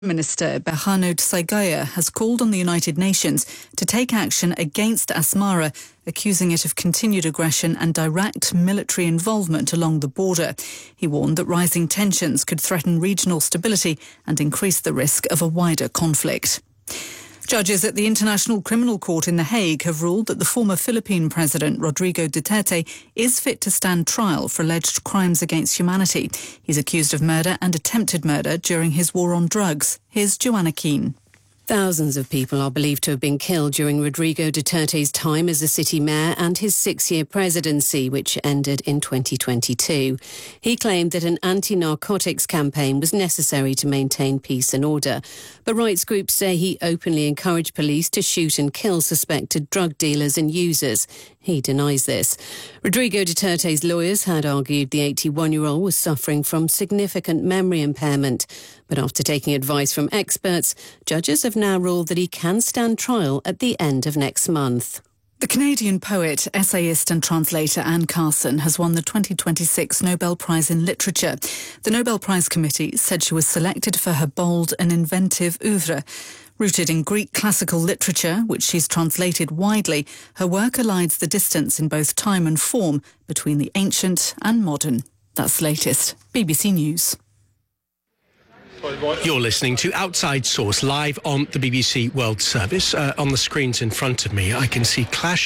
Minister Berhanu Tsaigaya has called on the United Nations to take action against Asmara, accusing it of continued aggression and direct military involvement along the border. He warned that rising tensions could threaten regional stability and increase the risk of a wider conflict. Judges at the International Criminal Court in The Hague have ruled that the former Philippine President Rodrigo Duterte is fit to stand trial for alleged crimes against humanity. He's accused of murder and attempted murder during his war on drugs. Here's Joanna Keane. Thousands of people are believed to have been killed during Rodrigo Duterte's time as a city mayor and his 6-year presidency, which ended in 2022. He claimed that an anti-narcotics campaign was necessary to maintain peace and order. But rights groups say he openly encouraged police to shoot and kill suspected drug dealers and users. He denies this. Rodrigo Duterte's lawyers had argued the 81-year-old was suffering from significant memory impairment. But after taking advice from experts, judges have now ruled that he can stand trial at the end of next month. The Canadian poet, essayist and translator Anne Carson has won the 2026 Nobel Prize in Literature. The Nobel Prize Committee said she was selected for her bold and inventive oeuvre. Rooted in Greek classical literature, which she's translated widely, her work elides the distance in both time and form between the ancient and modern. That's the latest. BBC News. You're listening to Outside Source live on the BBC World Service. On the screens in front of me, I can see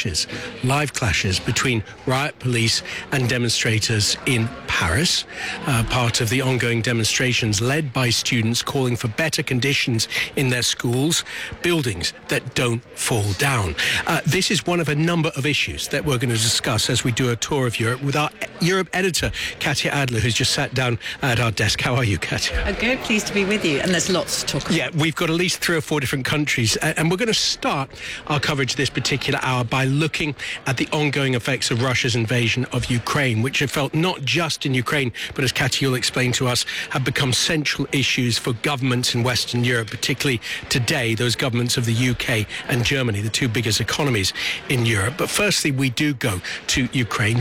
live clashes between riot police and demonstrators in Paris, part of the ongoing demonstrations led by students calling for better conditions in their schools, buildings that don't fall down. This is one of a number of issues that we're going to discuss as we do a tour of Europe with our Europe editor, Katya Adler, who's just sat down at our desk. How are you, Katya? Good, pleased to be with you, and there's lots to talk about. Yeah, we've got at least 3 or 4 different countries, and we're going to start our coverage this particular hour by looking at the ongoing effects of Russia's invasion of Ukraine, which have felt not just in Ukraine, but as Katya will explain to us, have become central issues for governments in Western Europe, particularly today, those governments of the UK and Germany, the 2 biggest economies in Europe. But firstly, we do go to Ukraine.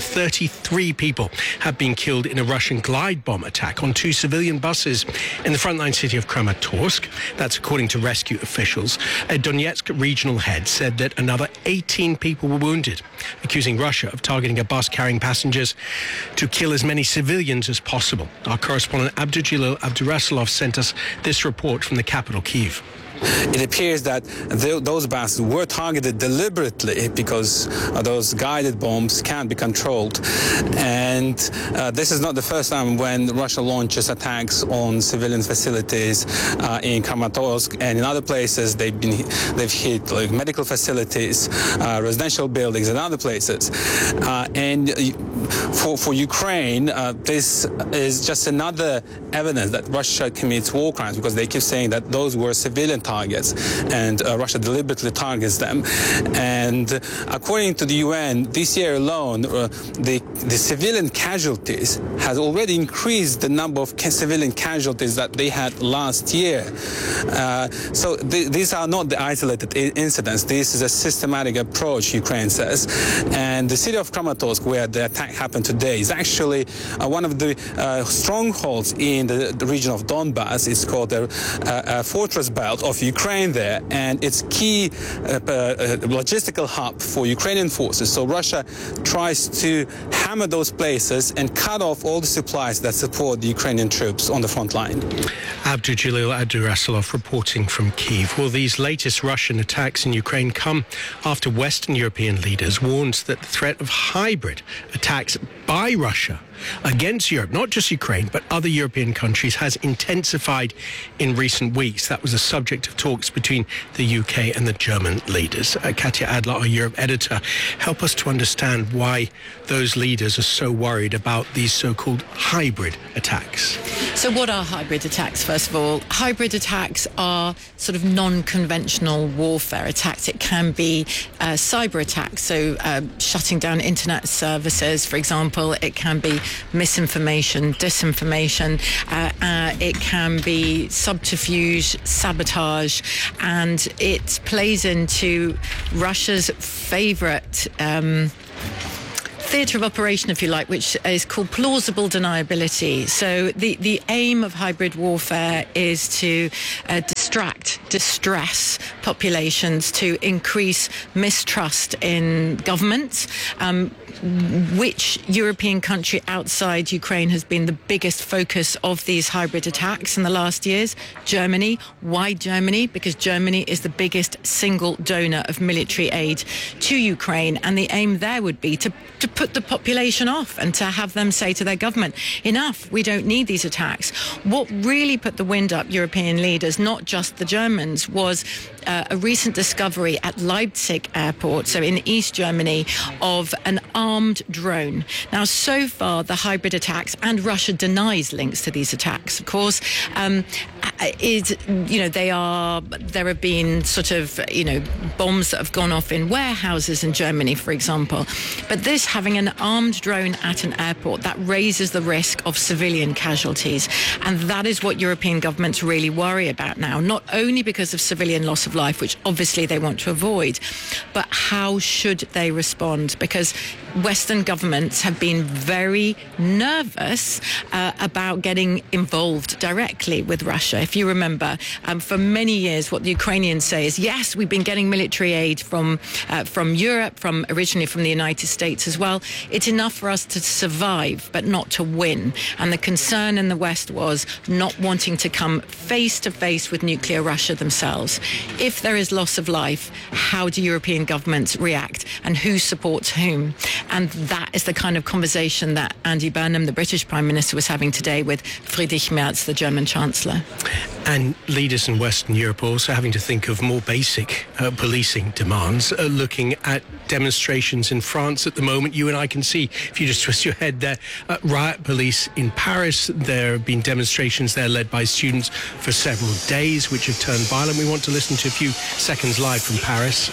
33 people have been killed in a Russian glide bomb attack on 2 civilian buses in the frontline city of Kramatorsk. That's according to rescue officials. A Donetsk regional head said that another 18 people were wounded, accusing Russia of targeting a bus carrying passengers to kill as many civilians as possible. Our correspondent Abduljalil Abdurasulov sent us this report from the capital, Kyiv. It appears that those buses were targeted deliberately because those guided bombs can't be controlled. And this is not the first time when Russia launches attacks on civilian facilities in Kramatorsk and in other places. They've hit like medical facilities, residential buildings, and other places. And for Ukraine, this is just another evidence that Russia commits war crimes, because they keep saying that those were civilian targets, and Russia deliberately targets them. And according to the UN, this year alone, the civilian casualties has already increased the number of civilian casualties that they had last year. So these are not the isolated incidents. This is a systematic approach, Ukraine says. And the city of Kramatorsk, where the attack happened today, is actually one of the strongholds in the region of Donbass. It's called a fortress belt of Ukraine there, and it's key logistical hub for Ukrainian forces. So Russia tries to hammer those places and cut off all the supplies that support the Ukrainian troops on the front line. Abduljalil Abdurasulov reporting from Kyiv. Well, these latest Russian attacks in Ukraine come after Western European leaders warned that the threat of hybrid attacks by Russia against Europe, not just Ukraine, but other European countries, has intensified in recent weeks. That was the subject of talks between the UK and the German leaders. Katya Adler, our Europe editor, help us to understand why those leaders are so worried about these so-called hybrid attacks. So what are hybrid attacks, first of all? Hybrid attacks are sort of non-conventional warfare attacks. It can be cyber attacks, so shutting down internet services, for example. It can be misinformation, disinformation. It can be subterfuge, sabotage, and it plays into Russia's favourite theatre of operation, if you like, which is called plausible deniability. So the aim of hybrid warfare is to distress populations, to increase mistrust in governments. Which European country outside Ukraine has been the biggest focus of these hybrid attacks in the last years? Germany. Why Germany? Because Germany is the biggest single donor of military aid to Ukraine, and the aim there would be to put the population off and to have them say to their government, enough, we don't need these attacks. What really put the wind up European leaders, not just the Germans, was a recent discovery at Leipzig airport, so in East Germany, of an armed drone. Now, so far, the hybrid attacks, and Russia denies links to these attacks, of course, there have been sort of, bombs that have gone off in warehouses in Germany, for example. But this, having an armed drone at an airport, that raises the risk of civilian casualties. And that is what European governments really worry about now, not only because of civilian loss of life, which obviously they want to avoid, but how should they respond? Because Western governments have been very nervous about getting involved directly with Russia. If you remember, for many years, what the Ukrainians say is, yes, we've been getting military aid from Europe, originally from the United States as well. It's enough for us to survive, but not to win. And the concern in the West was not wanting to come face to face with nuclear Russia themselves. If there is loss of life, how do European governments react, and who supports whom? And that is the kind of conversation that Andy Burnham, the British Prime Minister, was having today with Friedrich Merz, the German Chancellor. And leaders in Western Europe are also having to think of more basic policing demands, looking at demonstrations in France at the moment. You and I can see, if you just twist your head there, riot police in Paris. There have been demonstrations there led by students for several days, which have turned violent. We want to listen to a few seconds live from Paris.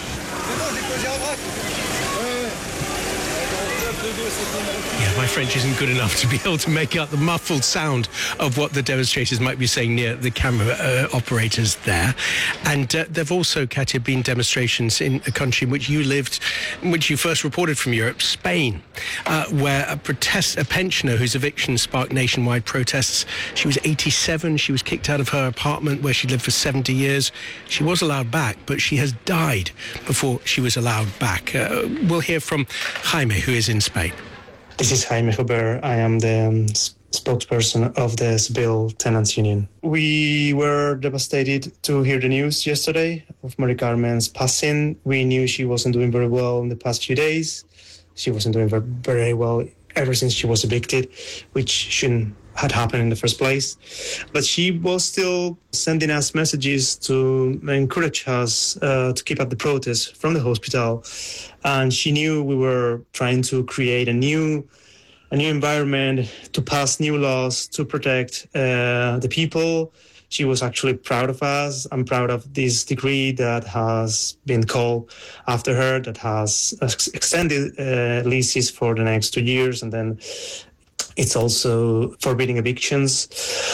Yeah, my French isn't good enough to be able to make out the muffled sound of what the demonstrators might be saying near the camera operators there. And there've also, Katia, been demonstrations in a country in which you lived, in which you first reported from Europe, Spain, where a pensioner whose eviction sparked nationwide protests. She was 87. She was kicked out of her apartment where she lived for 70 years. She was allowed back, but she has died before she was allowed back. We'll hear from Jaime, who is in Spain. This is Jaime Joubert. I am the spokesperson of the Seville Tenants Union. We were devastated to hear the news yesterday of Mari Carmen's passing. We knew she wasn't doing very well in the past few days. She wasn't doing very well ever since she was evicted, which shouldn't have happened in the first place. But she was still sending us messages to encourage us to keep up the protest from the hospital. And she knew we were trying to create a new environment, to pass new laws, to protect the people. She was actually proud of us. I'm proud of this decree that has been called after her, that has extended leases for the next 2 years, and then it's also forbidding evictions.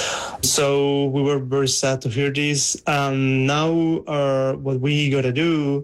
So we were very sad to hear this. And now what we got to do,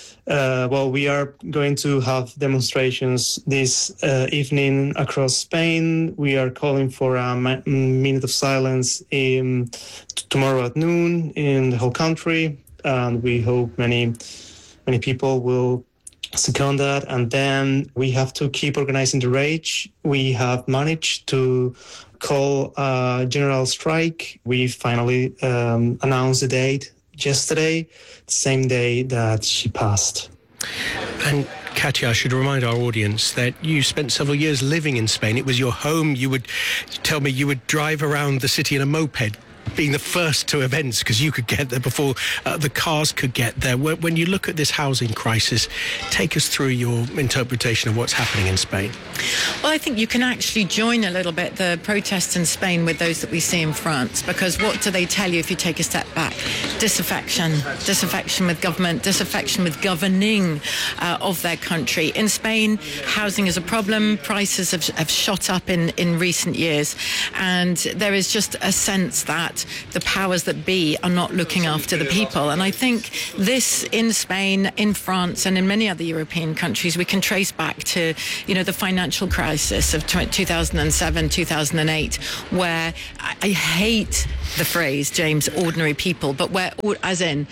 we are going to have demonstrations this evening across Spain. We are calling for a minute of silence tomorrow at noon in the whole country. And we hope many people will second that. And then we have to keep organizing the rage. We have managed to call a general strike. We finally announced the date yesterday, the same day that she passed. And Katia, I should remind our audience that you spent several years living in Spain. It was your home. You would tell me you would drive around the city in a moped, being the first to events because you could get there before the cars could get there. When you look at this housing crisis, take us through your interpretation of what's happening in Spain. Well, I think you can actually join a little bit the protests in Spain with those that we see in France, because what do they tell you if you take a step back? disaffection with government, disaffection with governing of their country. In Spain, housing is a problem. Prices have shot up in recent years, and there is just a sense that the powers that be are not looking after the people. And I think this in Spain, in France, and in many other European countries, we can trace back to, the financial crisis of 2007, 2008, where I hate the phrase, James, ordinary people, but where, as in,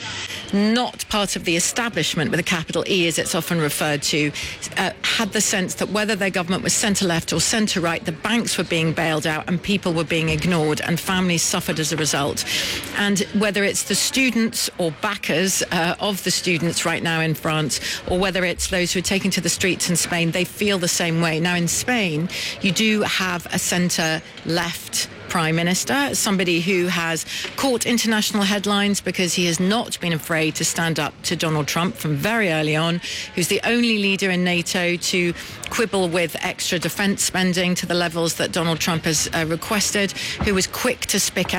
not part of the establishment with a capital E, as it's often referred to, had the sense that whether their government was centre-left or centre-right, the banks were being bailed out and people were being ignored and families suffered as a result. And whether it's the students or backers of the students right now in France, or whether it's those who are taking to the streets in Spain, they feel the same way. Now, in Spain, you do have a centre-left Prime Minister, somebody who has caught international headlines because he has not been afraid to stand up to Donald Trump from very early on, who's the only leader in NATO to quibble with extra defence spending to the levels that Donald Trump has requested, who was quick to speak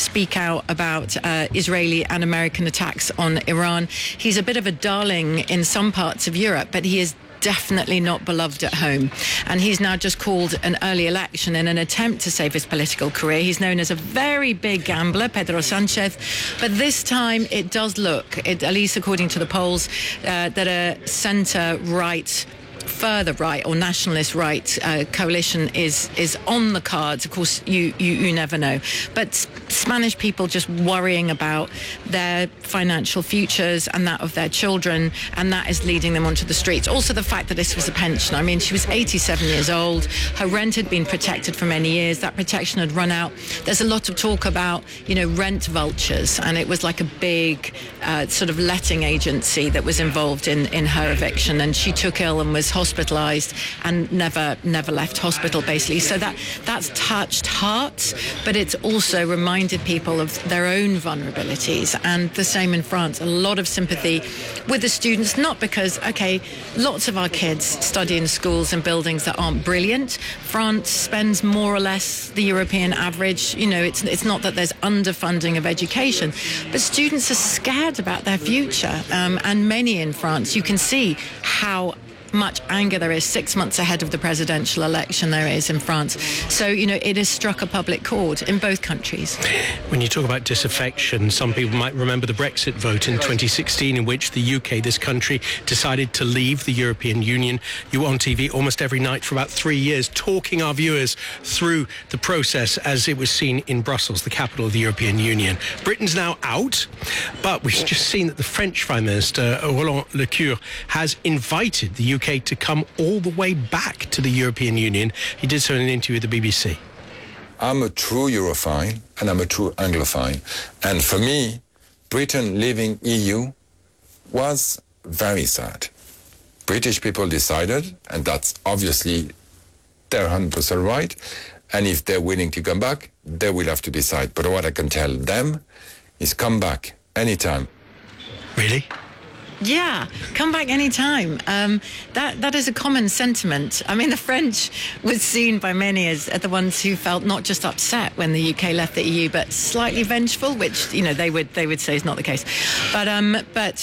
out about Israeli and American attacks on Iran. He's a bit of a darling in some parts of Europe, but he is definitely not beloved at home. And he's now just called an early election in an attempt to save his political career. He's known as a very big gambler, Pedro Sanchez. But this time it does look, at least according to the polls, that a centre-right, further right or nationalist right coalition is on the cards. Of course, you never know. But Spanish people just worrying about their financial futures and that of their children, and that is leading them onto the streets. Also, the fact that this was a pension. I mean, she was 87 years old. Her rent had been protected for many years. That protection had run out. There's a lot of talk about, rent vultures, and it was like a big sort of letting agency that was involved in her eviction, and she took ill and was hospitalised and never left hospital, basically. So that's touched hearts, but it's also reminded people of their own vulnerabilities. And the same in France. A lot of sympathy with the students, not because, lots of our kids study in schools and buildings that aren't brilliant. France spends more or less the European average. It's not that there's underfunding of education, but students are scared about their future. And many in France, you can see how much anger there is 6 months ahead of the presidential election there is in France. So, it has struck a public chord in both countries. When you talk about disaffection, some people might remember the Brexit vote in 2016 in which the UK, this country, decided to leave the European Union. You were on TV almost every night for about 3 years, talking our viewers through the process as it was seen in Brussels, the capital of the European Union. Britain's now out, but we've just seen that the French Prime Minister, Roland Lescure, has invited the UK to come all the way back to the European Union. He did so in an interview with the BBC. I'm a true Europhile and I'm a true Anglophile. And for me, Britain leaving EU was very sad. British people decided, and that's obviously their 100% right. And if they're willing to come back, they will have to decide. But what I can tell them is come back anytime. Really? Yeah, come back anytime. That is a common sentiment. I mean, the French was seen by many as the ones who felt not just upset when the UK left the EU, but slightly vengeful, which they would say is not the case. But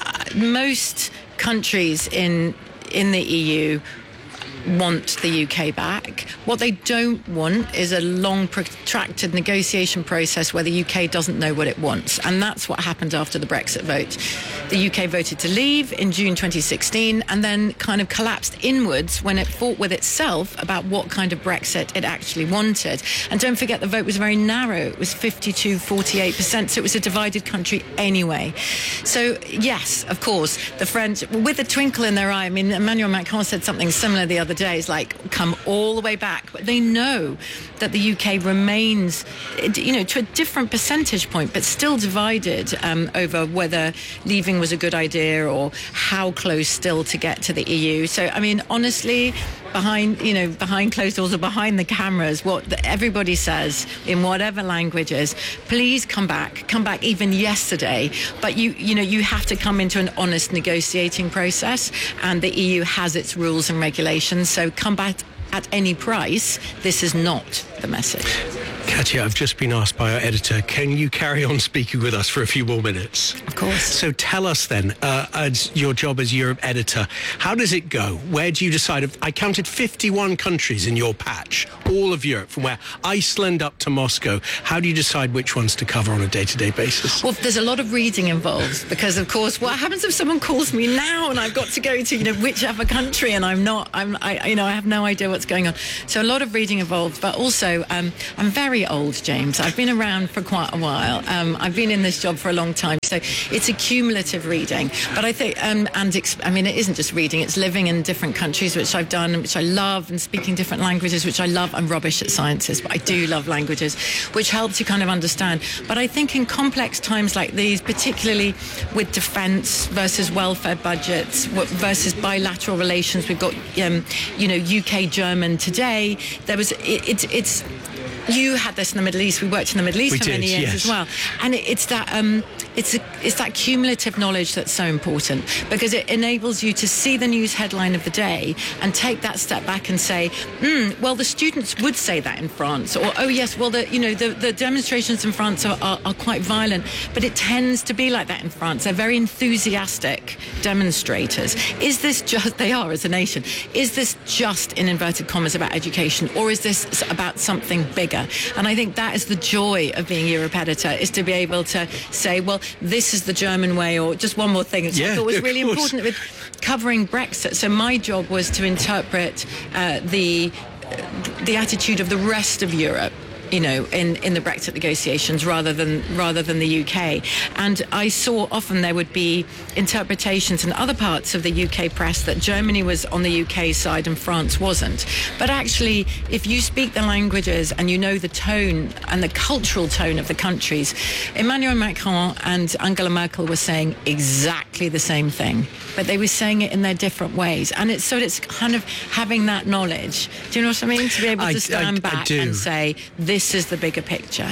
most countries in the EU want the UK back. What they don't want is a long, protracted negotiation process where the UK doesn't know what it wants. And that's what happened after the Brexit vote. The UK voted to leave in June 2016 and then kind of collapsed inwards when it fought with itself about what kind of Brexit it actually wanted. And don't forget, the vote was very narrow. It was 52-48%, so it was a divided country anyway. So, yes, of course, the French, with a twinkle in their eye, I mean, Emmanuel Macron said something similar the other day, it's like, come all the way back. But they know that the UK remains, to a different percentage point, but still divided over whether leaving was a good idea or how close still to get to the EU. So, I mean, honestly, behind closed doors or behind the cameras, what everybody says in whatever languages, please come back even yesterday. But you have to come into an honest negotiating process, and the EU has its rules and regulations. So come back at any price. This is not the message. Katya, I've just been asked by our editor, can you carry on speaking with us for a few more minutes? Of course. So tell us then, as your job as Europe editor, how does it go? Where do you decide? I counted 51 countries in your patch, all of Europe, from where Iceland up to Moscow. How do you decide which ones to cover on a day-to-day basis? Well, there's a lot of reading involved because, of course, what happens if someone calls me now and I've got to go to, whichever country and I have no idea what's going on. So a lot of reading involved, but also I'm very old, James. I've been around for quite a while. I've been in this job for a long time. So it's a cumulative reading. But I think, it isn't just reading, it's living in different countries, which I've done, which I love, and speaking different languages, which I love. I'm rubbish at sciences, but I do love languages, which helps you kind of understand. But I think in complex times like these, particularly with defence versus welfare budgets versus bilateral relations, we've got, UK-German today, it's you had this in the Middle East. We worked in the Middle East for many years as well. And it's that cumulative knowledge that's so important, because it enables you to see the news headline of the day and take that step back and say, well, the students would say that in France, or, oh, yes, well, the demonstrations in France are quite violent, but it tends to be like that in France. They're very enthusiastic demonstrators. Is this just, they are as a nation, is this just, in inverted commas, about education, or is this about something bigger? And I think that is the joy of being Europe editor, is to be able to say, well, this is the German way. Or just one more thing, which I thought was really important with covering Brexit. So my job was to interpret the attitude of the rest of Europe, in the Brexit negotiations rather than the UK. And I saw often there would be interpretations in other parts of the UK press that Germany was on the UK side and France wasn't. But actually, if you speak the languages and you know the tone and the cultural tone of the countries, Emmanuel Macron and Angela Merkel were saying exactly the same thing, but they were saying it in their different ways. And it's kind of having that knowledge. Do you know what I mean? To be able to stand back and say, this is the bigger picture.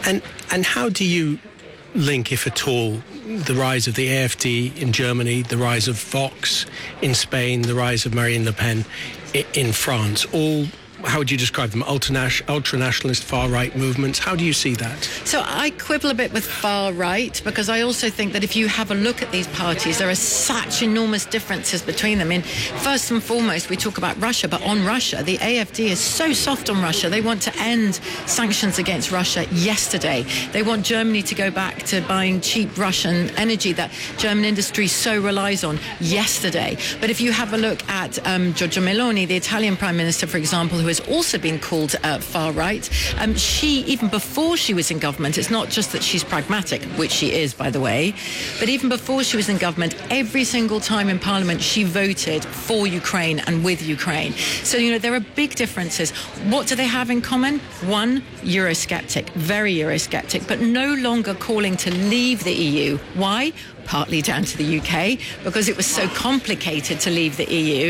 And how do you link, if at all, the rise of the AfD in Germany, the rise of Vox in Spain, the rise of Marine Le Pen in France, all, how would you describe them, ultra-nationalist far-right movements? How do you see that? So I quibble a bit with far-right, because I also think that if you have a look at these parties, there are such enormous differences between them. First and foremost, we talk about Russia, but on Russia, the AfD is so soft on Russia. They want to end sanctions against Russia yesterday. They want Germany to go back to buying cheap Russian energy that German industry so relies on yesterday. But if you have a look at Giorgia Meloni, the Italian Prime Minister, for example, who has also been called far-right. She, even before she was in government, it's not just that she's pragmatic, which she is, by the way, but even before she was in government, every single time in Parliament, she voted for Ukraine and with Ukraine. So, there are big differences. What do they have in common? One, Eurosceptic, very Eurosceptic, but no longer calling to leave the EU. Why? Partly down to the UK, because it was so complicated to leave the EU.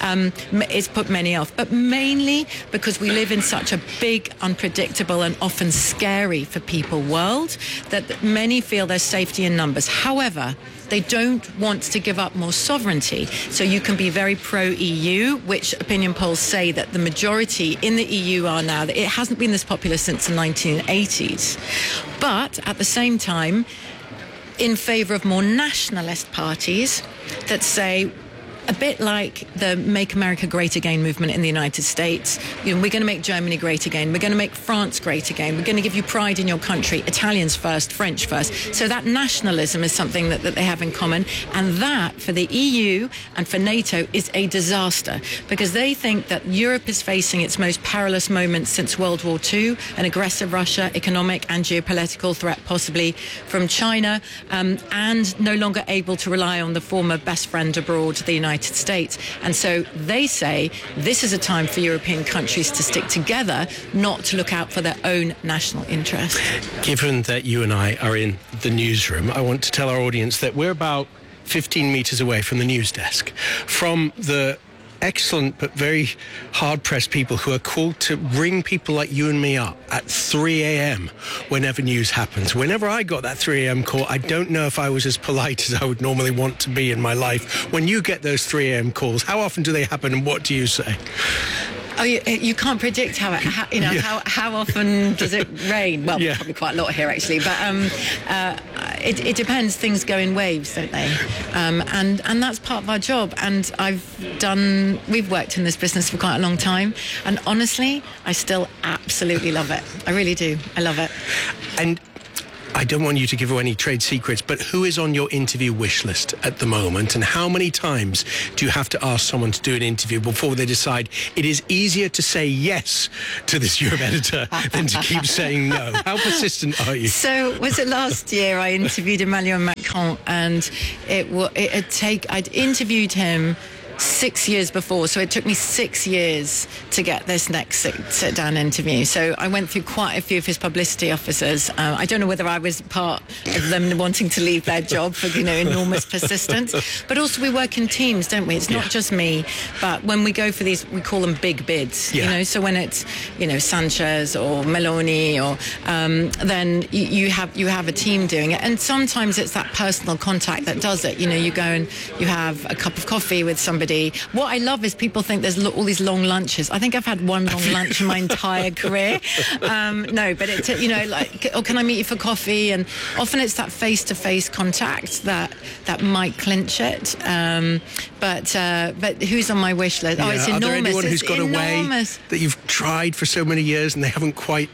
It's put many off, but mainly because we live in such a big, unpredictable and often scary for people world that many feel there's safety in numbers. However, they don't want to give up more sovereignty. So you can be very pro-EU, which opinion polls say that the majority in the EU are now. It hasn't been this popular since the 1980s. But at the same time, in favour of more nationalist parties that say, a bit like the Make America Great Again movement in the United States. We're going to make Germany great again. We're going to make France great again. We're going to give you pride in your country. Italians first, French first. So that nationalism is something that they have in common. And that, for the EU and for NATO, is a disaster, because they think that Europe is facing its most perilous moment since World War II, an aggressive Russia, economic and geopolitical threat possibly from China, and no longer able to rely on the former best friend abroad, the United States. And so they say this is a time for European countries to stick together, not to look out for their own national interest. Given that you and I are in the newsroom, I want to tell our audience that we're about 15 metres away from the news desk, from the excellent but very hard-pressed people who are called to ring people like you and me up at 3 a.m. whenever news happens. Whenever I got that 3 a.m. call, I don't know if I was as polite as I would normally want to be in my life. When you get those 3 a.m. calls, how often do they happen and what do you say? Oh, you can't predict how often does it rain? Well, probably quite a lot here actually, but it depends. Things go in waves, don't they? And that's part of our job. And we've worked in this business for quite a long time, and honestly, I still absolutely love it. I really do. I love it. And I don't want you to give away any trade secrets, but who is on your interview wish list at the moment, and how many times do you have to ask someone to do an interview before they decide it is easier to say yes to this Europe editor than to keep saying no? How persistent are you? So, was it last year I interviewed Emmanuel Macron, and I'd interviewed him 6 years before, so it took me 6 years to get this next sit-down interview. So I went through quite a few of his publicity officers. I don't know whether I was part of them wanting to leave their job for, enormous persistence. But also we work in teams, don't we? It's not just me. But when we go for these, we call them big bids. So when it's, Sanchez or Meloni, or then you have a team doing it. And sometimes it's that personal contact that does it. You go and you have a cup of coffee with somebody. What I love is people think there's all these long lunches. I think I've had one long lunch in my entire career. No, but it's, or can I meet you for coffee? And often it's that face-to-face contact that might clinch it. But who's on my wish list? Oh, it's enormous. Are there anyone who's got enormous. away that you've tried for so many years and they haven't quite...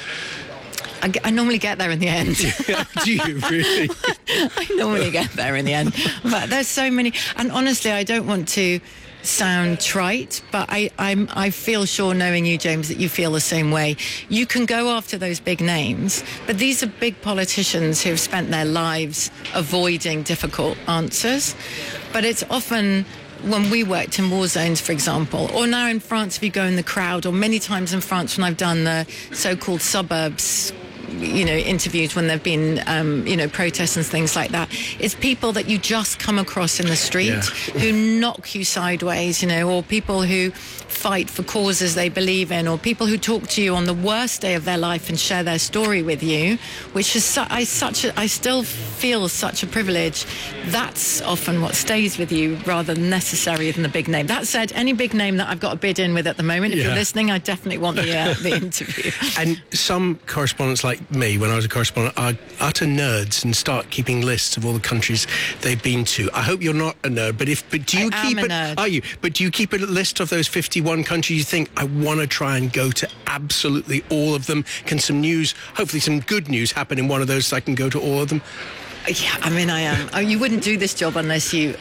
I normally get there in the end. Do you really? I normally get there in the end. But there's so many. And honestly, I don't want to sound trite, but I feel sure, knowing you, James, that you feel the same way. You can go after those big names, but these are big politicians who have spent their lives avoiding difficult answers. But it's often... When we worked in war zones, for example, or now in France, if you go in the crowd, or many times in France when I've done the so-called suburbs, interviews when there've been, protests and things like that, it's people that you just come across in the street who knock you sideways, or people who fight for causes they believe in, or people who talk to you on the worst day of their life and share their story with you, which is I still feel such a privilege. That's often what stays with you rather than necessary than the big name. That said, any big name that I've got a bid in with at the moment, if you're listening, I definitely want the interview. And some correspondents like me, when I was a correspondent, are utter nerds and start keeping lists of all the countries they've been to. I hope you're not a nerd, but do you keep it? Nerd. Are you? But do you keep a list of those 51 countries you think, I want to try and go to absolutely all of them? Can some news, hopefully some good news, happen in one of those so I can go to all of them? Yeah, I am. You wouldn't do this job unless you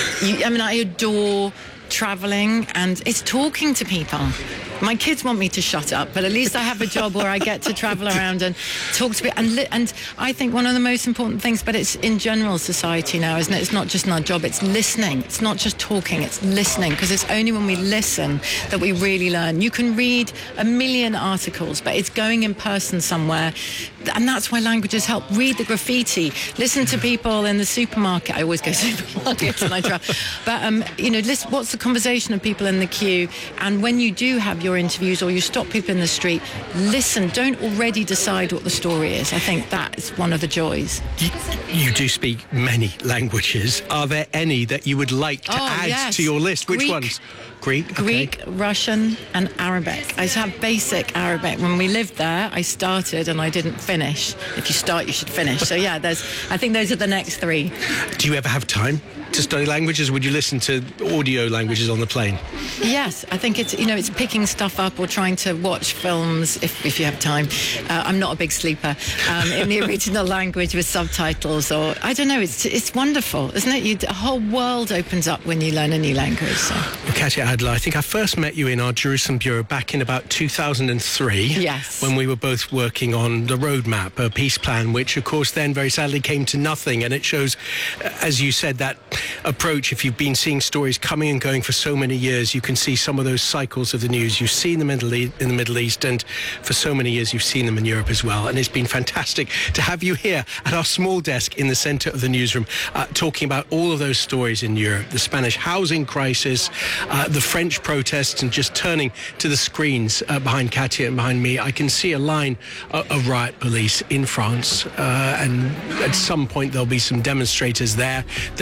I adore travelling, and it's talking to people. My kids want me to shut up, but at least I have a job where I get to travel around and talk to people. And I think one of the most important things, but it's in general society now, isn't it? It's not just in our job, it's listening. It's not just talking, it's listening, because it's only when we listen that we really learn. You can read a million articles, but it's going in person somewhere. And that's why languages help. Read the graffiti, listen to people in the supermarket. I always go to supermarkets and I travel. But, listen, what's the conversation of people in the queue? And when you do have your interviews or you stop people in the street, listen. Don't already decide what the story is. I think that is one of the joys. You do speak many languages. Are there any that you would like to add to your list? Which ones? Greek, Russian and Arabic. I have basic Arabic. When we lived there, I started and I didn't finish. If you start, you should finish. So I think those are the next three. Do you ever have time to study languages? Would you listen to audio languages on the plane? Yes, I think it's picking stuff up or trying to watch films if you have time. I'm not a big sleeper in the original language with subtitles, or I don't know. It's wonderful, isn't it? The whole world opens up when you learn a new language. So. Well, Katya Adler, I think I first met you in our Jerusalem bureau back in about 2003. Yes. When we were both working on the roadmap, a peace plan, which of course then very sadly came to nothing. And it shows, as you said, that approach. If you've been seeing stories coming and going for so many years, you can see some of those cycles of the news. You've seen them in the Middle East, and for so many years you've seen them in Europe as well. And it's been fantastic to have you here at our small desk in the centre of the newsroom, talking about all of those stories in Europe, the Spanish housing crisis, the French protests, and just turning to the screens behind Katya and behind me, I can see a line of riot police in France, and at some point there'll be some demonstrators there. There were clashes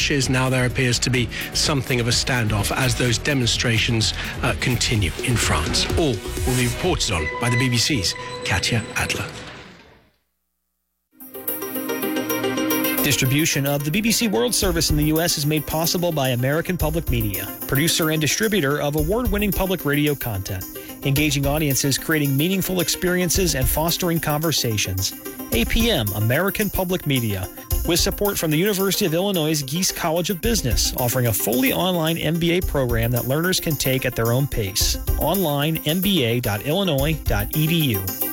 clashes. Now there appears to be something of a standoff as those demonstrations continue in France. All will be reported on by the BBC's Katya Adler. Distribution of the BBC World Service in the U.S. is made possible by American Public Media, producer and distributor of award-winning public radio content, engaging audiences, creating meaningful experiences, and fostering conversations. APM, American Public Media, with support from the University of Illinois' Geese College of Business, offering a fully online MBA program that learners can take at their own pace. Online, mba.illinois.edu.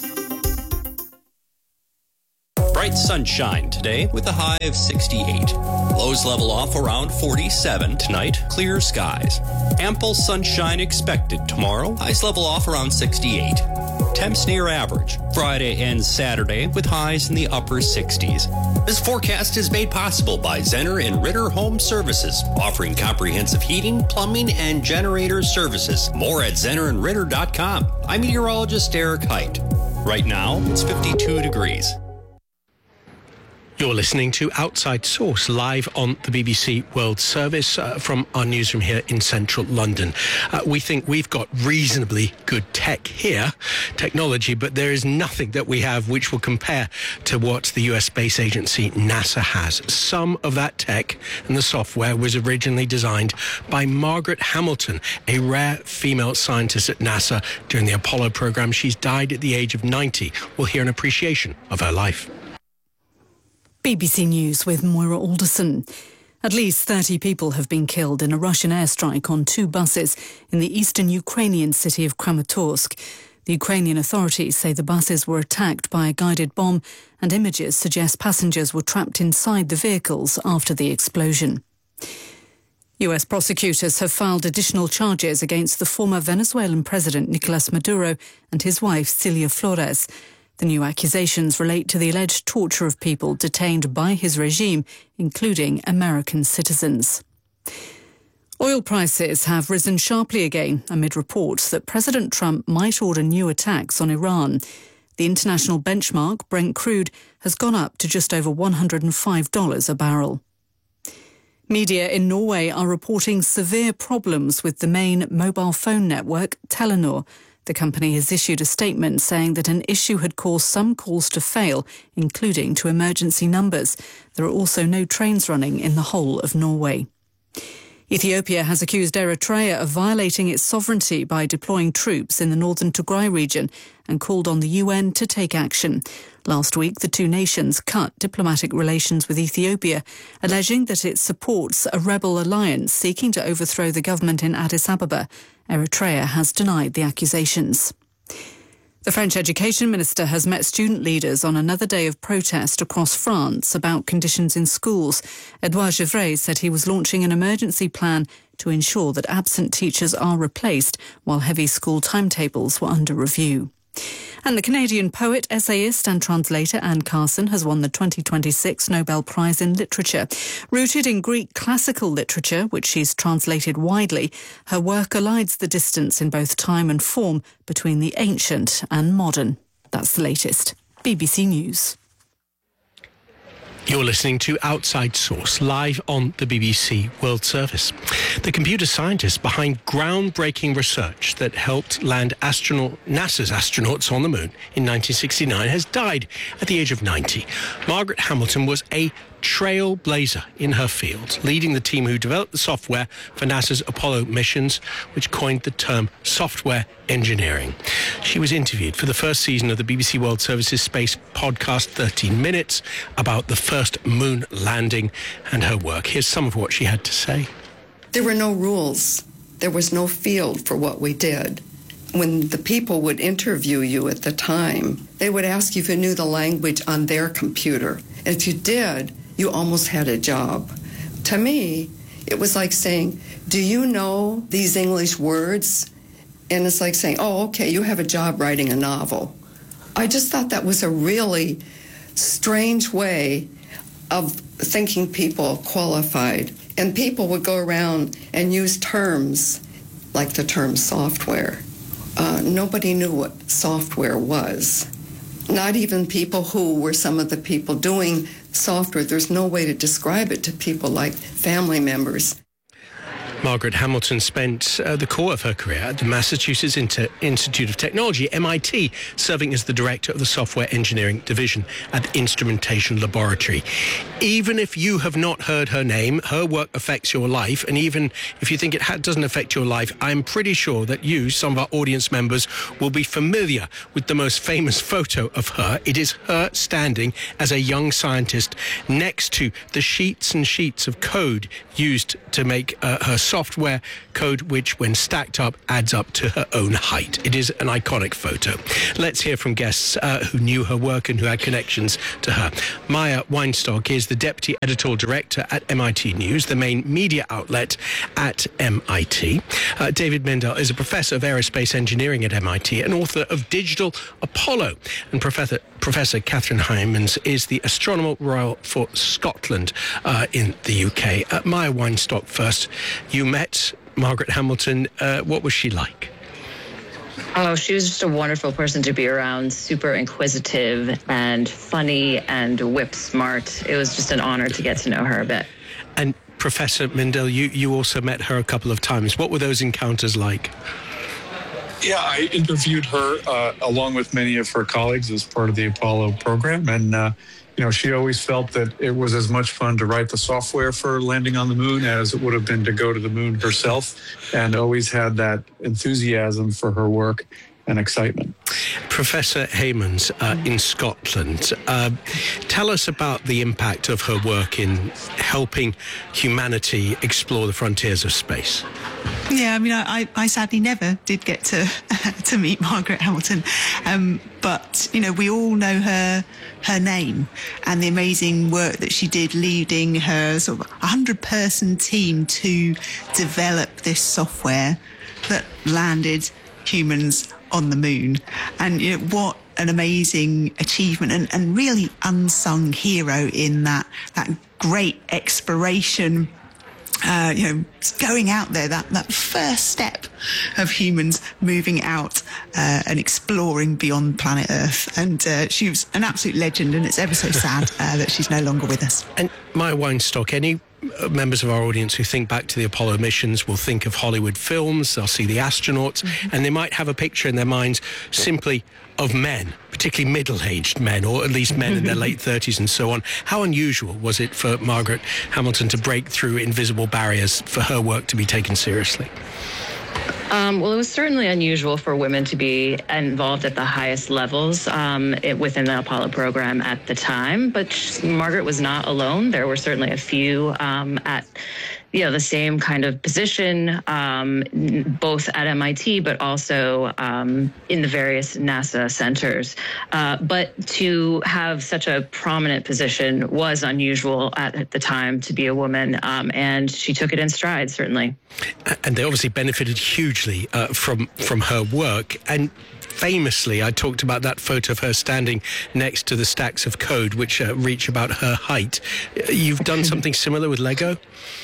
Bright sunshine today with a high of 68. Lows level off around 47. Tonight, clear skies. Ample sunshine expected tomorrow. Highs level off around 68. Temps near average. Friday and Saturday with highs in the upper 60s. This forecast is made possible by Zenner and Ritter Home Services, offering comprehensive heating, plumbing, and generator services. More at ZennerandRitter.com. I'm meteorologist Eric Height. Right now, it's 52 degrees. You're listening to Outside Source live on the BBC World Service from our newsroom here in central London. We think we've got reasonably good tech here, technology, but there is nothing that we have which will compare to what the US space agency NASA has. Some of that tech and the software was originally designed by Margaret Hamilton, a rare female scientist at NASA during the Apollo program. She's died at the age of 90. We'll hear an appreciation of her life. BBC News with Moira Alderson. At least 30 people have been killed in a Russian airstrike on 2 buses in the eastern Ukrainian city of Kramatorsk. The Ukrainian authorities say the buses were attacked by a guided bomb, and images suggest passengers were trapped inside the vehicles after the explosion. US prosecutors have filed additional charges against the former Venezuelan president Nicolas Maduro and his wife Cilia Flores. The new accusations relate to the alleged torture of people detained by his regime, including American citizens. Oil prices have risen sharply again amid reports that President Trump might order new attacks on Iran. The international benchmark, Brent crude, has gone up to just over $105 a barrel. Media in Norway are reporting severe problems with the main mobile phone network, Telenor. The company has issued a statement saying that an issue had caused some calls to fail, including to emergency numbers. There are also no trains running in the whole of Norway. Ethiopia has accused Eritrea of violating its sovereignty by deploying troops in the northern Tigray region and called on the UN to take action. Last week, the two nations cut diplomatic relations with Ethiopia, alleging that it supports a rebel alliance seeking to overthrow the government in Addis Ababa. Eritrea has denied the accusations. The French education minister has met student leaders on another day of protest across France about conditions in schools. Edouard Gevray said he was launching an emergency plan to ensure that absent teachers are replaced while heavy school timetables were under review. And the Canadian poet, essayist and translator Anne Carson has won the 2026 Nobel Prize in Literature. Rooted in Greek classical literature, which she's translated widely, her work elides the distance in both time and form between the ancient and modern. That's the latest. BBC News. You're listening to Outside Source, live on the BBC World Service. The computer scientist behind groundbreaking research that helped land NASA's astronauts on the moon in 1969 has died at the age of 90. Margaret Hamilton was a trailblazer in her field, leading the team who developed the software for NASA's Apollo missions, which coined the term software engineering. She was interviewed for the first season of the BBC World Service's space podcast 13 Minutes about the first moon landing and her work. Here's some of what she had to say. There were no rules. There was no field for what we did. When the people would interview you at the time, they would ask you if you knew the language on their computer. And if you did, you almost had a job. To me, it was like saying, do you know these English words? And it's like saying, oh, okay, you have a job writing a novel. I just thought that was a really strange way of thinking people qualified. And people would go around and use terms like the term software. Nobody knew what software was. Not even people who were some of the people doing software. There's no way to describe it to people like family members. Margaret Hamilton spent the core of her career at the Massachusetts Institute of Technology, MIT, serving as the director of the software engineering division at the Instrumentation Laboratory. Even if you have not heard her name, her work affects your life, and even if you think it doesn't affect your life, I'm pretty sure that you, some of our audience members, will be familiar with the most famous photo of her. It is her standing as a young scientist next to the sheets and sheets of code used to make her software code, which when stacked up adds up to her own height. It is an iconic photo. Let's hear from guests who knew her work and who had connections to her. Maya Weinstock is the Deputy Editorial Director at MIT News, the main media outlet at MIT. David Mendel is a Professor of Aerospace Engineering at MIT and author of Digital Apollo. And Professor Catherine Hymans is the Astronomer Royal for Scotland in the UK. Maya Weinstock first. You met Margaret Hamilton. What was she like? Oh, she was just a wonderful person to be around, super inquisitive and funny and whip smart. It was just an honor to get to know her a bit. And Professor Mendel, you also met her a couple of times. What were those encounters like? Yeah, I interviewed her along with many of her colleagues as part of the Apollo program. And, she always felt that it was as much fun to write the software for landing on the moon as it would have been to go to the moon herself, and always had that enthusiasm for her work and excitement. Professor Hymans in Scotland, tell us about the impact of her work in helping humanity explore the frontiers of space. Yeah, I mean, I sadly never did get to meet Margaret Hamilton, but we all know her name and the amazing work that she did, leading her sort of 100-person team to develop this software that landed humans on the moon. And what an amazing achievement and really unsung hero in that great exploration. Going out there, that first step of humans moving out and exploring beyond planet Earth. And she was an absolute legend, and it's ever so sad that she's no longer with us. And Maya Weinstock, any members of our audience who think back to the Apollo missions will think of Hollywood films, they'll see the astronauts, and they might have a picture in their minds simply of men, particularly middle-aged men, or at least men in their late 30s and so on. How unusual was it for Margaret Hamilton to break through invisible barriers for her work to be taken seriously? Well, it was certainly unusual for women to be involved at the highest levels within the Apollo program at the time. But Margaret was not alone. There were certainly a few at the same kind of position, both at MIT, but also in the various NASA centers. But to have such a prominent position was unusual at the time to be a woman, and she took it in stride, certainly. And they obviously benefited hugely from her work. And famously, I talked about that photo of her standing next to the stacks of code, which reach about her height. You've done something similar with Lego?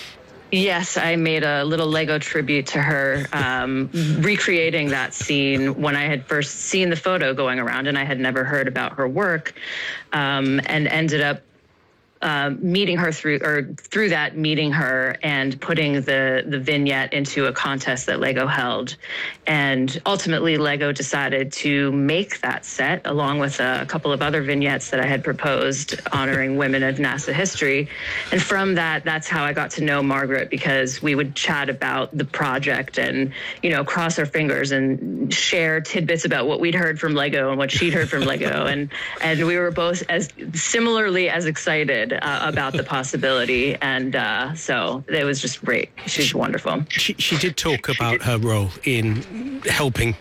Yes, I made a little Lego tribute to her, recreating that scene when I had first seen the photo going around, and I had never heard about her work, and ended up meeting her through that, meeting her and putting the vignette into a contest that Lego held. And ultimately, Lego decided to make that set along with a couple of other vignettes that I had proposed honoring women of NASA history. And from that's how I got to know Margaret, because we would chat about the project and, cross our fingers and share tidbits about what we'd heard from Lego and what she'd heard from Lego. And we were both as similarly as excited about the possibility, and so it was just great. She's wonderful. She did talk about her role in helping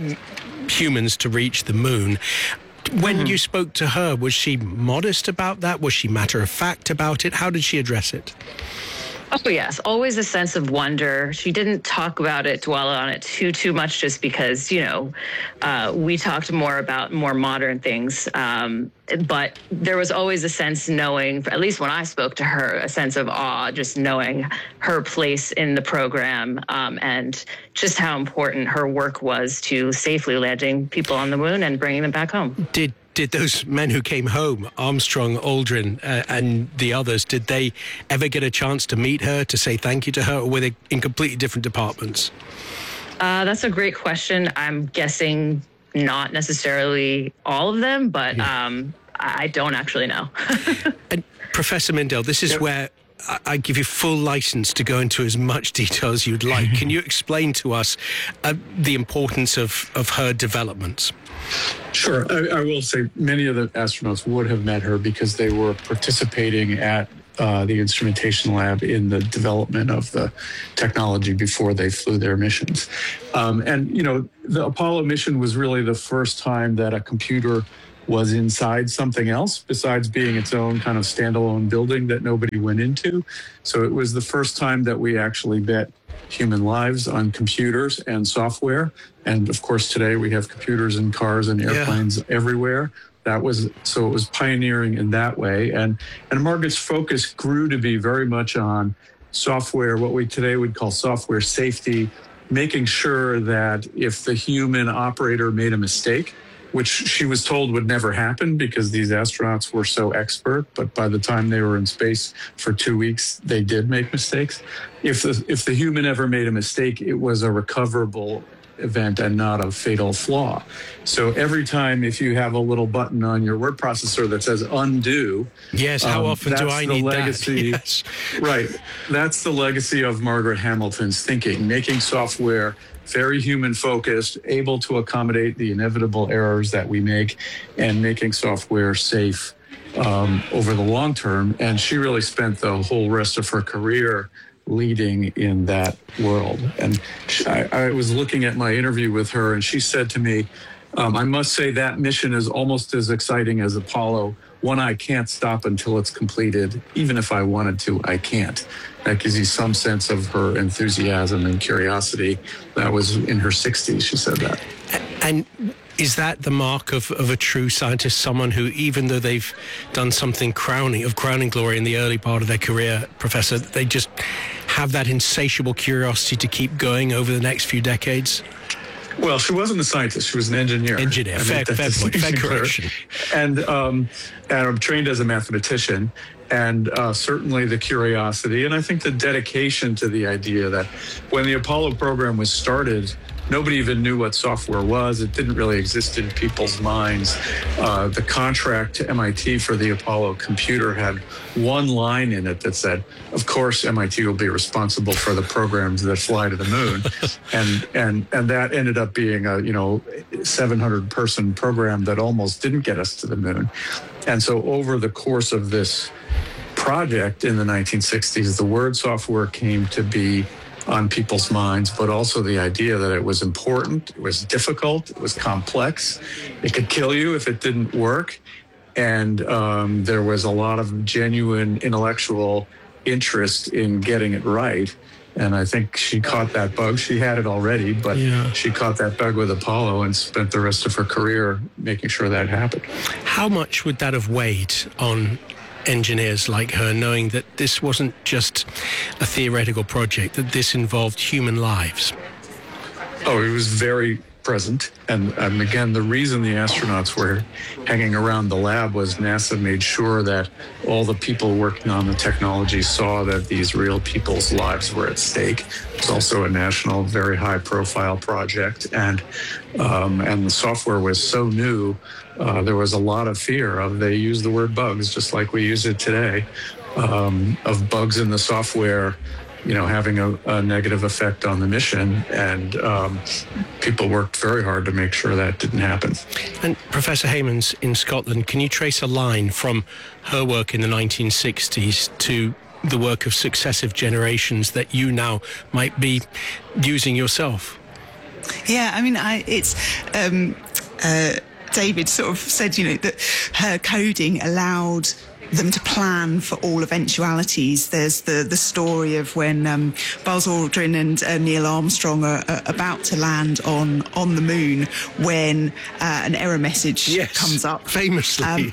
humans to reach the moon. When you spoke to her, was she modest about that? Was she matter of fact about it? How did she address it? Oh, yes. Always a sense of wonder. She didn't talk about it, dwell on it too much, just because, we talked more about more modern things. But there was always a sense knowing, at least when I spoke to her, a sense of awe, just knowing her place in the program and just how important her work was to safely landing people on the moon and bringing them back home. Did did those men who came home, Armstrong, Aldrin, and the others, did they ever get a chance to meet her, to say thank you to her, or were they in completely different departments? That's a great question. I'm guessing not necessarily all of them, but I don't actually know. And Professor Mindell, this is where I give you full license to go into as much detail as you'd like. Can you explain to us the importance of her developments? Sure. I will say many of the astronauts would have met her because they were participating at the instrumentation lab in the development of the technology before they flew their missions. And, you know, the Apollo mission was really the first time that a computer was inside something else besides being its own kind of standalone building that nobody went into. So it was the first time that we actually bet human lives on computers and software. And of course, today we have computers in cars and airplanes everywhere. It was pioneering in that way. And Margaret's focus grew to be very much on software, what we today would call software safety, making sure that if the human operator made a mistake, which she was told would never happen because these astronauts were so expert, but by the time they were in space for 2 weeks, they did make mistakes. If the human ever made a mistake, it was a recoverable event and not a fatal flaw. So every time if you have a little button on your word processor that says undo. Yes, how often do I need legacy, that? Yes. Right. That's the legacy of Margaret Hamilton's thinking, making software very human focused, able to accommodate the inevitable errors that we make, and making software safe over the long term. And she really spent the whole rest of her career leading in that world. And I was looking at my interview with her, and she said to me, I must say that mission is almost as exciting as Apollo. One I can't stop until it's completed. Even if I wanted to, I can't. That gives you some sense of her enthusiasm and curiosity. That was in her 60s, she said that. And is that the mark of a true scientist, someone who, even though they've done something crowning glory in the early part of their career, Professor, they just have that insatiable curiosity to keep going over the next few decades? Well, she wasn't a scientist. She was an engineer. Fair point. Fair correction. And I'm trained as a mathematician. And certainly the curiosity, and I think the dedication to the idea that when the Apollo program was started, nobody even knew what software was. It didn't really exist in people's minds. The contract to MIT for the Apollo computer had one line in it that said, of course, MIT will be responsible for the programs that fly to the moon. and that ended up being a 700-person program that almost didn't get us to the moon. And so over the course of this project in the 1960s, the word software came to be on people's minds, but also the idea that it was important, it was difficult, it was complex, it could kill you if it didn't work. And there was a lot of genuine intellectual interest in getting it right. And I think she caught that bug. She had it already, but she caught that bug with Apollo and spent the rest of her career making sure that happened. How much would that have weighed on engineers like her, knowing that this wasn't just a theoretical project, that this involved human lives? Oh, it was very present. And again, the reason the astronauts were hanging around the lab was NASA made sure that all the people working on the technology saw that these real people's lives were at stake. It was also a national, very high-profile project, and the software was so new. There was a lot of fear of, they use the word bugs, just like we use it today, of bugs in the software, having a negative effect on the mission. And people worked very hard to make sure that didn't happen. And Professor Heymans in Scotland, can you trace a line from her work in the 1960s to the work of successive generations that you now might be using yourself? Yeah, I mean, David sort of said, that her coding allowed them to plan for all eventualities. There's the story of when Buzz Aldrin and Neil Armstrong are about to land on the moon when an error message comes up. Famously.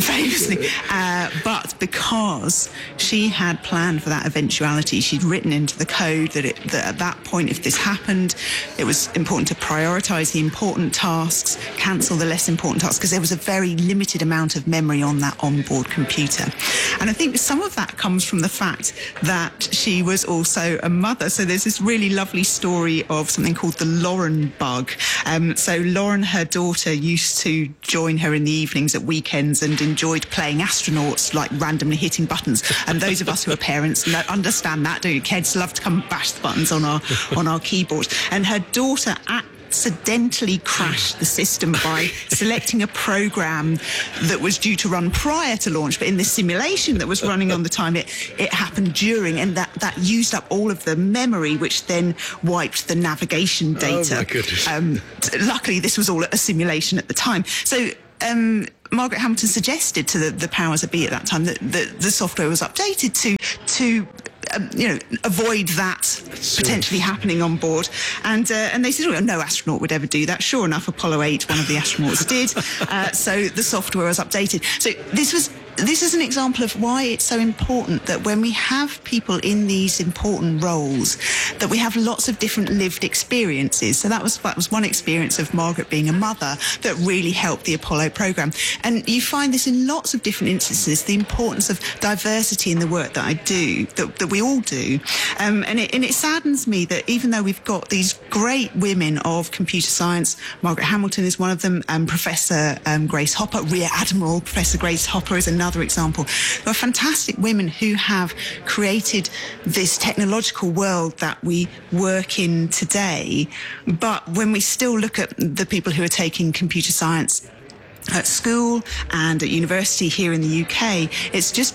But because she had planned for that eventuality, she'd written into the code that at that point, if this happened, it was important to prioritise the important tasks, cancel the less important tasks, because there was a very limited amount of memory on that onboard computer. And I think some of that comes from the fact that she was also a mother. So there's this really lovely story of something called the Lauren bug. So Lauren, her daughter, used to join her in the evenings at weekends and enjoyed playing astronauts, like randomly hitting buttons. And those of us who are parents understand that, don't you? Kids love to come and bash the buttons on our keyboard. And her daughter accidentally crashed the system by selecting a program that was due to run prior to launch, but in the simulation that was running on the time, it happened during, and that used up all of the memory, which then wiped the navigation data. Oh my goodness. Luckily, this was all a simulation at the time. So Margaret Hamilton suggested to the powers that be at that time that the software was updated to avoid that potentially happening on board. And they said, well, no astronaut would ever do that. Sure enough, Apollo 8, one of the astronauts did. So the software was updated. So this is an example of why it's so important that when we have people in these important roles, that we have lots of different lived experiences. So that was one experience of Margaret being a mother that really helped the Apollo program. And you find this in lots of different instances, the importance of diversity in the work that I do, that we all do. And it saddens me that even though we've got these great women of computer science, Margaret Hamilton is one of them, Professor Grace Hopper, Rear Admiral Professor Grace Hopper is another example. There are fantastic women who have created this technological world that we work in today. But when we still look at the people who are taking computer science at school and at university here in the UK, it's just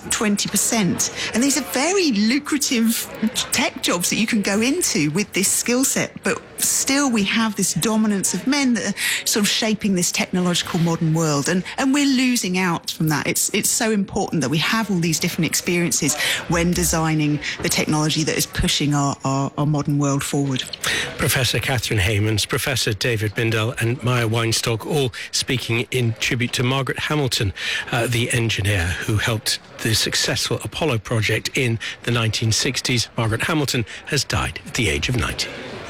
20%. And these are very lucrative tech jobs that you can go into with this skill set. But still we have this dominance of men that are sort of shaping this technological modern world. And we're losing out from that. It's so important that we have all these different experiences when designing the technology that is pushing our modern world forward. Professor Catherine Heymans, Professor David Bindel and Maya Weinstock all speaking in tribute to Margaret Hamilton, the engineer who helped the successful Apollo project in the 1960s. Margaret Hamilton has died at the age of 90.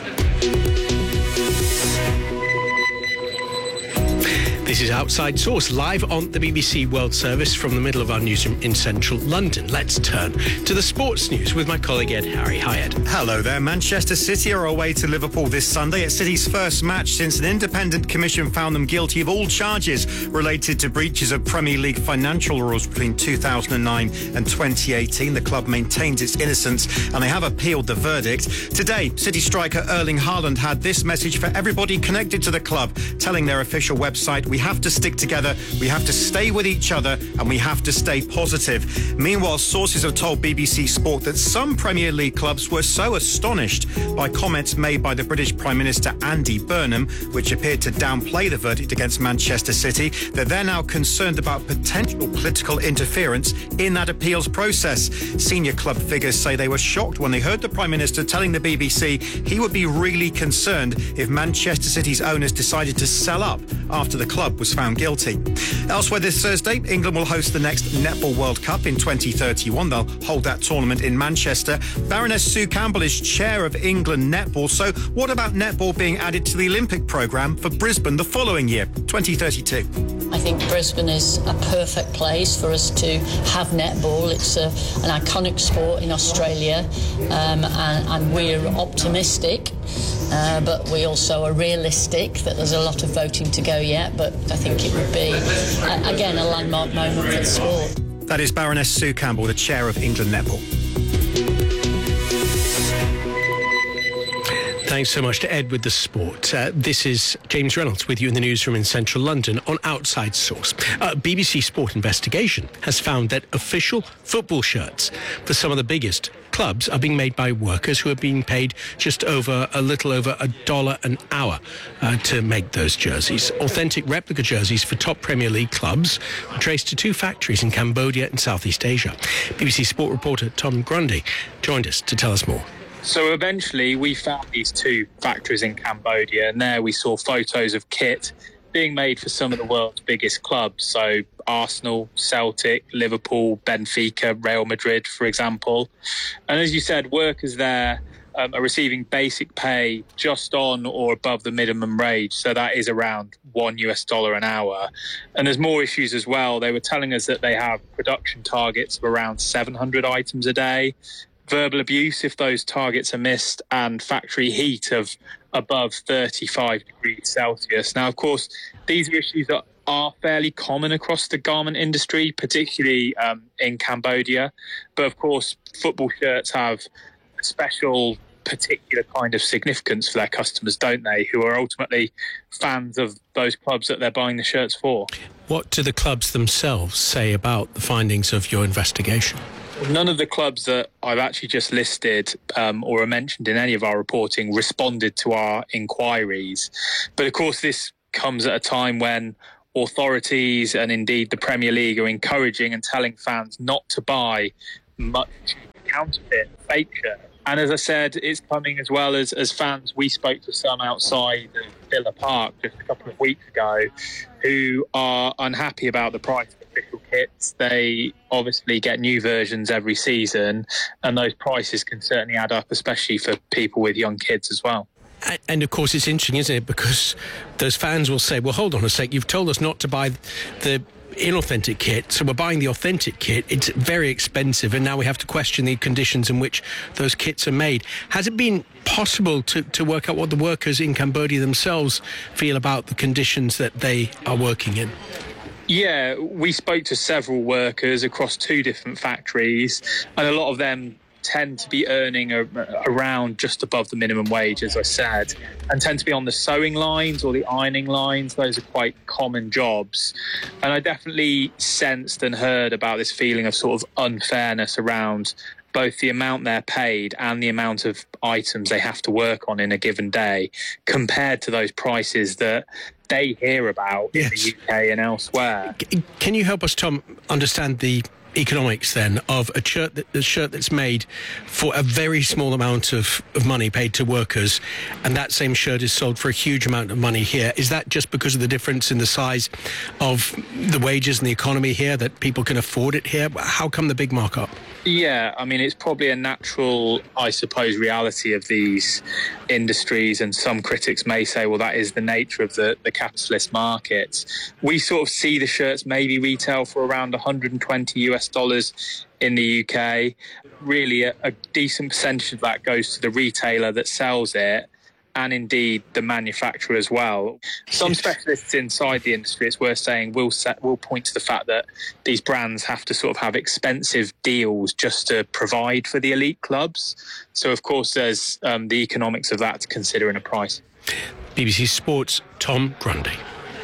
This is Outside Source, live on the BBC World Service from the middle of our newsroom in central London. Let's turn to the sports news with my colleague Ed Harry. Hi, Ed. Hello there. Manchester City are away to Liverpool this Sunday at City's first match since an independent commission found them guilty of all charges related to breaches of Premier League financial rules between 2009 and 2018. The club maintains its innocence and they have appealed the verdict. Today, City striker Erling Haaland had this message for everybody connected to the club, telling their official website, "We have to stick together, we have to stay with each other, and we have to stay positive." Meanwhile, sources have told BBC Sport that some Premier League clubs were so astonished by comments made by the British Prime Minister Andy Burnham, which appeared to downplay the verdict against Manchester City, that they're now concerned about potential political interference in that appeals process. Senior club figures say they were shocked when they heard the Prime Minister telling the BBC he would be really concerned if Manchester City's owners decided to sell up after the club was found guilty. Elsewhere this Thursday, England will host the next Netball World Cup in 2031. They'll hold that tournament in Manchester. Baroness Sue Campbell is chair of England Netball. So what about netball being added to the Olympic programme for Brisbane the following year, 2032? I think Brisbane is a perfect place for us to have netball. It's an iconic sport in Australia, and we're optimistic, but we also are realistic that there's a lot of voting to go yet, but I think it would be, again, a landmark moment for the sport. That is Baroness Sue Campbell, the chair of England Netball. Thanks so much to Ed with the sport. This is James Reynolds with you in the newsroom in central London on Outside Source. BBC Sport investigation has found that official football shirts for some of the biggest clubs are being made by workers who are being paid just over a little over $1 an hour to make those jerseys. Authentic replica jerseys for top Premier League clubs are traced to 2 factories in Cambodia and Southeast Asia. BBC Sport reporter Tom Grundy joined us to tell us more. So eventually we found these 2 factories in Cambodia, and there we saw photos of kit being made for some of the world's biggest clubs. So Arsenal, Celtic, Liverpool, Benfica, Real Madrid, for example. And as you said, workers there are receiving basic pay just on or above the minimum wage. So that is around $1 an hour. And there's more issues as well. They were telling us that they have production targets of around 700 items a day. Verbal abuse if those targets are missed, and factory heat of above 35 degrees Celsius. Now, of course, these are issues that are fairly common across the garment industry, particularly in Cambodia. But of course, football shirts have a special, particular kind of significance for their customers, don't they, who are ultimately fans of those clubs that they're buying the shirts for. What do the clubs themselves say about the findings of your investigation? None of the clubs that I've actually just listed or are mentioned in any of our reporting responded to our inquiries. But of course, this comes at a time when authorities and indeed the Premier League are encouraging and telling fans not to buy much counterfeit, fake shirts. And as I said, it's coming as well as fans. We spoke to some outside of Villa Park just a couple of weeks ago who are unhappy about the price of official kits. They obviously get new versions every season, and those prices can certainly add up, especially for people with young kids as well. And of course, it's interesting, isn't it? Because those fans will say, well, hold on a sec, you've told us not to buy the inauthentic kit, so we're buying the authentic kit. It's very expensive, and now we have to question the conditions in which those kits are made. Has it been possible to work out what the workers in Cambodia themselves feel about the conditions that they are working in? Yeah, we spoke to several workers across 2 different factories, and a lot of them tend to be earning around just above the minimum wage, as I said, and tend to be on the sewing lines or the ironing lines. Those are quite common jobs. And I definitely sensed and heard about this feeling of sort of unfairness around both the amount they're paid and the amount of items they have to work on in a given day compared to those prices that they hear about in the UK and elsewhere. Can you help us, Tom, understand the economics then of a shirt that's made for a very small amount of money paid to workers, and that same shirt is sold for a huge amount of money here? Is that just because of the difference in the size of the wages and the economy here that people can afford it here? How come the big markup? Yeah, I mean, it's probably a natural, I suppose, reality of these industries, and some critics may say, well, that is the nature of the capitalist market. We sort of see the shirts maybe retail for around $120 in the UK. Really, a decent percentage of that goes to the retailer that sells it, and indeed the manufacturer as well. Some specialists inside the industry, it's worth saying, will point to the fact that these brands have to sort of have expensive deals just to provide for the elite clubs. So, of course, there's the economics of that to consider in a price. BBC Sports' Tom Grundy.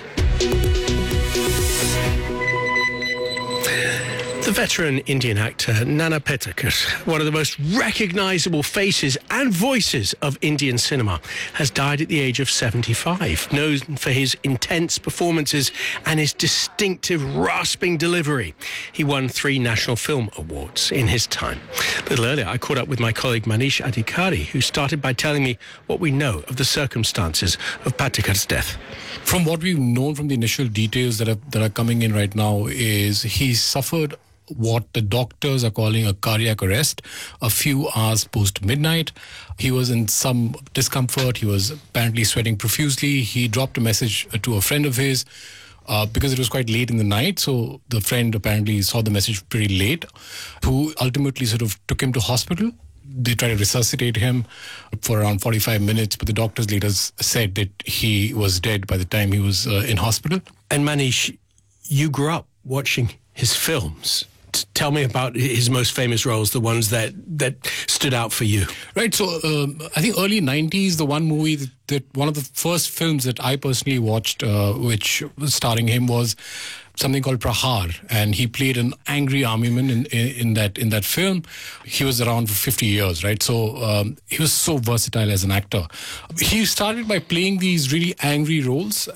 The veteran Indian actor Nana Patekar, one of the most recognisable faces and voices of Indian cinema, has died at the age of 75, known for his intense performances and his distinctive rasping delivery. He won 3 National Film Awards in his time. A little earlier, I caught up with my colleague Manish Adhikari, who started by telling me what we know of the circumstances of Patekar's death. From what we've known from the initial details that are coming in right now is he suffered what the doctors are calling a cardiac arrest a few hours post-midnight. He was in some discomfort. He was apparently sweating profusely. He dropped a message to a friend of his because it was quite late in the night. So the friend apparently saw the message pretty late, who ultimately sort of took him to hospital. They tried to resuscitate him for around 45 minutes, but the doctors later said that he was dead by the time he was in hospital. And Manish, you grew up watching his films. Tell me about his most famous roles, the ones that stood out for you. Right. So I think early 90s, the one movie that one of the first films that I personally watched, which was starring him, was something called Prahar, and he played an angry armyman in that film. He was around for 50 years, right? So he was so versatile as an actor. He started by playing these really angry roles,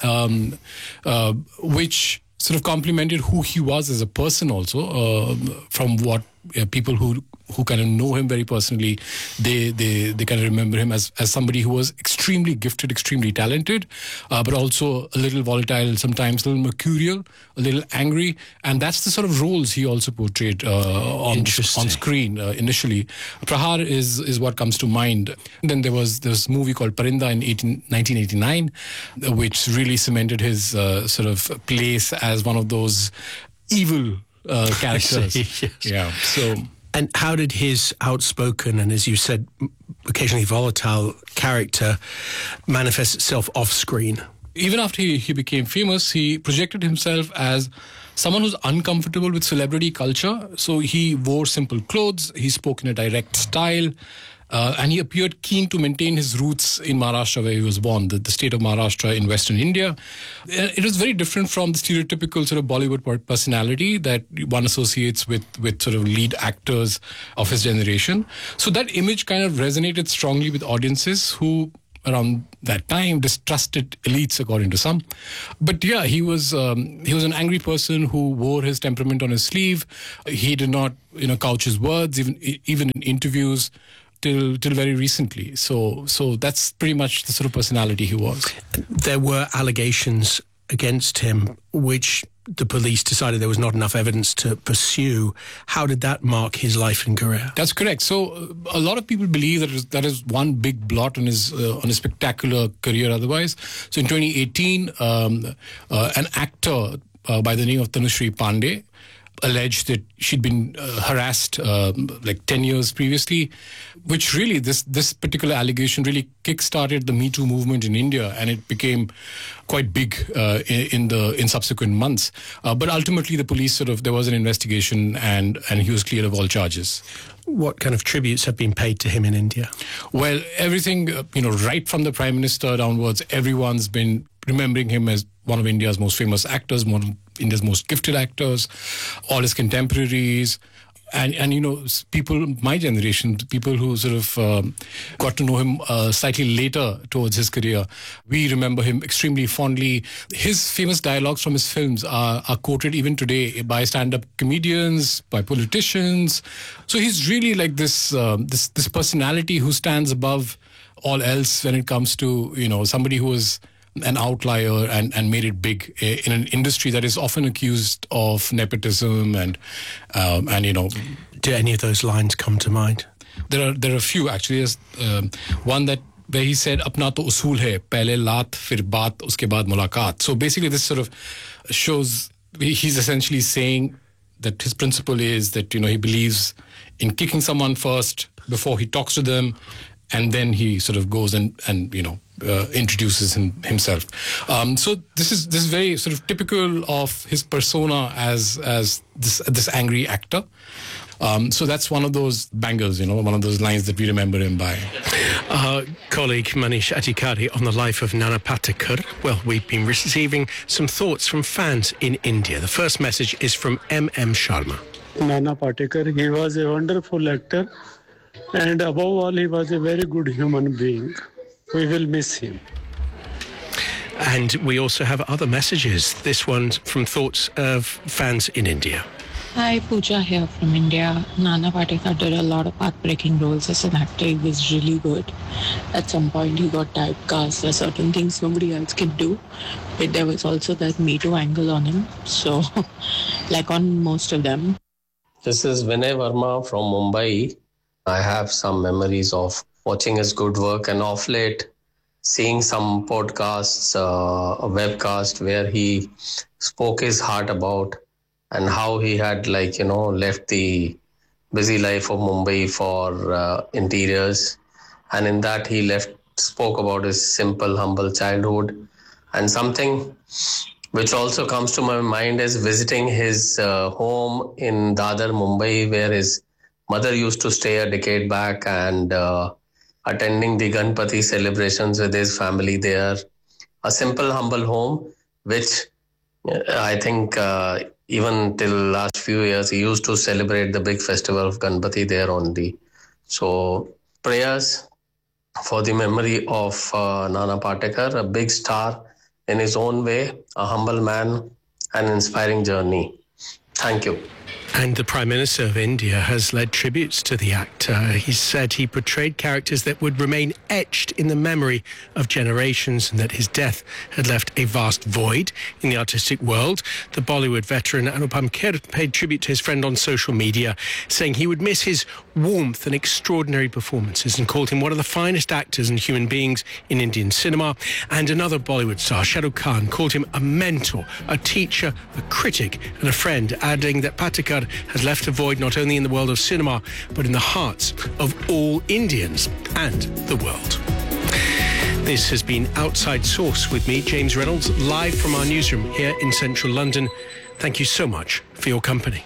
which sort of complemented who he was as a person also, from what people who kind of know him very personally, they kind of remember him as somebody who was extremely gifted, extremely talented, but also a little volatile, sometimes a little mercurial, a little angry, and that's the sort of roles he also portrayed on screen initially. Prahar is what comes to mind. And then there was this movie called Parinda in 1989, which really cemented his sort of place as one of those evil characters. Yes. Yeah. So. And how did his outspoken and, as you said, occasionally volatile character manifest itself off screen? Even after he became famous, he projected himself as someone who's uncomfortable with celebrity culture. So he wore simple clothes, he spoke in a direct style, and he appeared keen to maintain his roots in Maharashtra, where he was born, the state of Maharashtra in Western India. It was very different from the stereotypical sort of Bollywood personality that one associates with sort of lead actors of his generation. So that image kind of resonated strongly with audiences who, around that time, distrusted elites, according to some. But yeah, he was an angry person who wore his temperament on his sleeve. He did not, couch his words, even in interviews, till very recently. So that's pretty much the sort of personality he was. There were allegations against him, which the police decided there was not enough evidence to pursue. How did that mark his life and career? That's correct. So a lot of people believe that is one big blot on his spectacular career otherwise. So in 2018, an actor by the name of Tanushree Pandey alleged that she'd been harassed like 10 years previously, which really, this particular allegation really kick-started the Me Too movement in India, and it became quite big in subsequent months. But ultimately, the police there was an investigation, and he was cleared of all charges. What kind of tributes have been paid to him in India? Well, everything, right from the Prime Minister downwards, everyone's been remembering him as one of India's most famous actors, one of India's most gifted actors, all his contemporaries. And people, my generation, people who sort of got to know him slightly later towards his career, we remember him extremely fondly. His famous dialogues from his films are quoted even today by stand-up comedians, by politicians. So he's really like this personality who stands above all else when it comes to, somebody who is an outlier and made it big in an industry that is often accused of nepotism and Do any of those lines come to mind? There are a few actually. There's one where he said, "Apna to usool hai, pehle laat, fir baat, uske baad mulaqat." So basically, this sort of shows he's essentially saying that his principle is that he believes in kicking someone first before he talks to them, and then he sort of goes and introduces himself. So this is very sort of typical of his persona as this angry actor. So that's one of those bangers, one of those lines that we remember him by. Our colleague Manish Adhikari on the life of Nana Patekar. Well, we've been receiving some thoughts from fans in India. The first message is from M.M. Sharma. Nana Patekar, he was a wonderful actor, and above all, he was a very good human being. We will miss him. And we also have other messages. This one's from thoughts of fans in India. Hi, Pooja here from India. Nana Patekar did a lot of path-breaking roles as an actor. He was really good. At some point, he got typecast. There are certain things nobody else can do. But there was also that Me Too angle on him. So, like on most of them. This is Vinay Verma from Mumbai. I have some memories of watching his good work, and off late seeing some podcasts, a webcast where he spoke his heart about and how he had left the busy life of Mumbai for interiors. And in that he spoke about his simple, humble childhood, and something which also comes to my mind is visiting his home in Dadar, Mumbai, where his mother used to stay a decade back, and attending the Ganpati celebrations with his family there. A simple, humble home, which I think even till last few years, he used to celebrate the big festival of Ganpati there only. So prayers for the memory of Nana Patekar, a big star in his own way, a humble man, an inspiring journey. Thank you. And the Prime Minister of India has led tributes to the actor. He said he portrayed characters that would remain etched in the memory of generations and that his death had left a vast void in the artistic world. The Bollywood veteran Anupam Kher paid tribute to his friend on social media, saying he would miss his warmth and extraordinary performances and called him one of the finest actors and human beings in Indian cinema. And another Bollywood star, Shah Rukh Khan, called him a mentor, a teacher, a critic and a friend, adding that Patekar has left a void not only in the world of cinema, but in the hearts of all Indians and the world. This has been Outside Source with me, James Reynolds, live from our newsroom here in central London. Thank you so much for your company.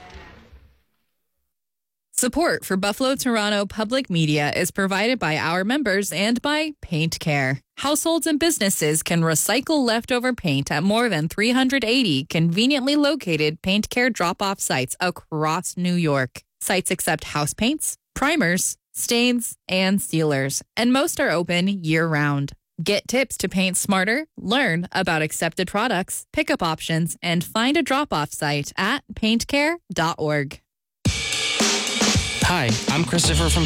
Support for Buffalo Toronto Public Media is provided by our members and by Paint Care. Households and businesses can recycle leftover paint at more than 380 conveniently located Paint Care drop-off sites across New York. Sites accept house paints, primers, stains, and sealers, and most are open year-round. Get tips to paint smarter, learn about accepted products, pickup options, and find a drop-off site at paintcare.org. Hi, I'm Christopher from